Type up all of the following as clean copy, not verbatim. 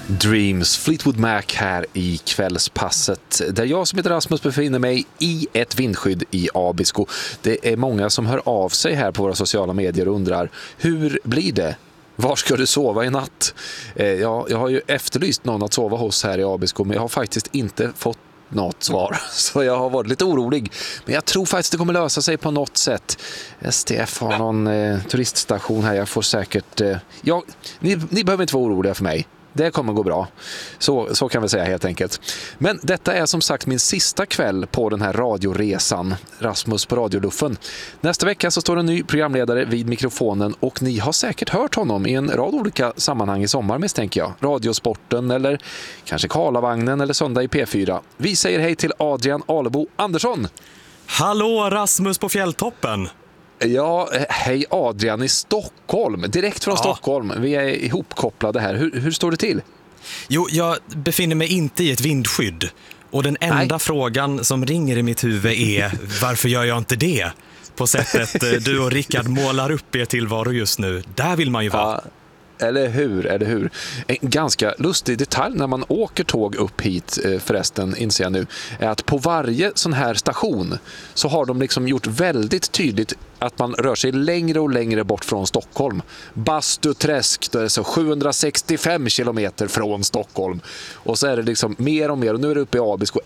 Dreams, Fleetwood Mac här i kvällspasset där jag som heter Rasmus befinner mig i ett vindskydd i Abisko. Det är många som hör av sig här på våra sociala medier och undrar, hur blir det? Var ska du sova i natt? Jag har ju efterlyst någon att sova hos här i Abisko, men jag har faktiskt inte fått något svar. Så jag har varit lite orolig. Men jag tror faktiskt det kommer lösa sig på något sätt. STF har någon turiststation här. Jag får säkert... Ni behöver inte vara oroliga för mig. Det kommer gå bra. Så kan vi säga helt enkelt. Men detta är som sagt min sista kväll på den här radioresan. Rasmus på Radioluffen. Nästa vecka så står en ny programledare vid mikrofonen och ni har säkert hört honom i en rad olika sammanhang i sommar misstänker jag. Radiosporten eller kanske Karlavagnen eller Söndag i P4. Vi säger hej till Adrian Alebo Andersson. Hallå Rasmus på Fjälltoppen. Ja, hej Adrian i Stockholm. Direkt från Stockholm. Vi är ihopkopplade här. Hur står det till? Jo, jag befinner mig inte i ett vindskydd. Och den enda frågan som ringer i mitt huvud är varför gör jag inte det? På sättet du och Rickard målar upp er tillvaro just nu. Där vill man ju vara. Ja. Eller hur? En ganska lustig detalj när man åker tåg upp hit förresten, inser jag nu, är att på varje sån här station så har de liksom gjort väldigt tydligt att man rör sig längre och längre bort från Stockholm. Bastuträsk, det är så 765 kilometer från Stockholm. Och så är det liksom mer och mer, och nu är det uppe i Abisko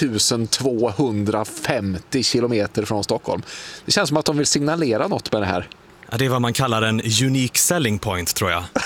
1250 kilometer från Stockholm. Det känns som att de vill signalera något med det här. Ja, det är vad man kallar en unique selling point, tror jag.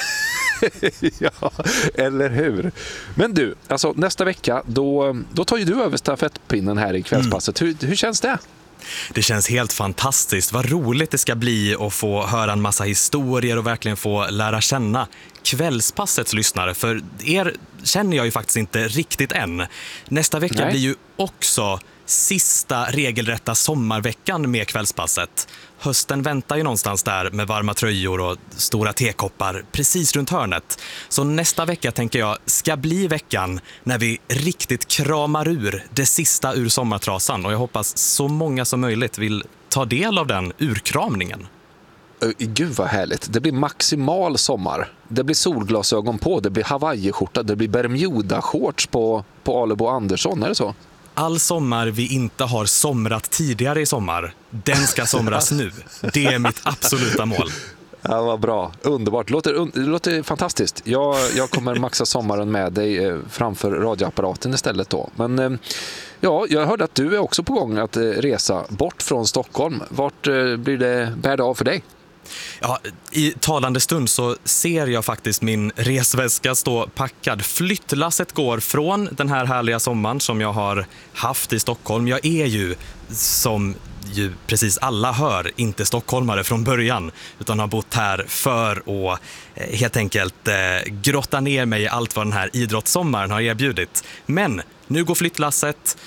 Ja, eller hur? Men du, alltså nästa vecka då tar ju du över stafettpinnen här i kvällspasset. Hur känns det? Det känns helt fantastiskt. Vad roligt det ska bli att få höra en massa historier och verkligen få lära känna kvällspassets lyssnare. För er känner jag ju faktiskt inte riktigt än. Nästa vecka blir ju också sista regelrätta sommarveckan med kvällspasset. Hösten väntar ju någonstans där med varma tröjor och stora tekoppar precis runt hörnet. Så nästa vecka tänker jag ska bli veckan när vi riktigt kramar ur det sista ur sommartrasan. Och jag hoppas så många som möjligt vill ta del av den urkramningen. Gud vad härligt. Det blir maximal sommar. Det blir solglasögon på, det blir Hawaii-skjorta, det blir Bermuda-shorts på Alebo Andersson, är det så? All sommar vi inte har somrat tidigare i sommar, den ska somras nu. Det är mitt absoluta mål. Ja, vad bra. Underbart. Det låter fantastiskt. Jag kommer maxa sommaren med dig framför radioapparaten istället då. Men ja, jag hörde att du är också på gång att resa bort från Stockholm. Vart blir det bär av för dig? Ja, i talande stund så ser jag faktiskt min resväska stå packad. Flyttlasset går från den här härliga sommaren som jag har haft i Stockholm. Jag är ju, som ju precis alla hör, inte stockholmare från början, utan har bott här för att helt enkelt grotta ner mig i allt vad den här idrottssommaren har erbjudit. Men nu går flyttlasset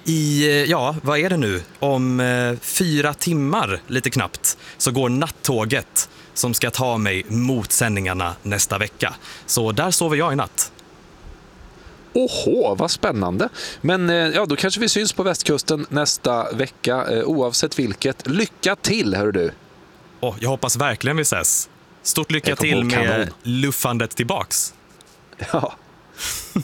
vad är det nu? Om 4 timmar, lite knappt, så går nattåget som ska ta mig mot sändningarna nästa vecka. Så där sover jag i natt. Åhå, vad spännande. Men då kanske vi syns på västkusten nästa vecka, oavsett vilket. Lycka till, hör du. Jag hoppas verkligen vi ses. Stort lycka till med luffandet tillbaks. Ja.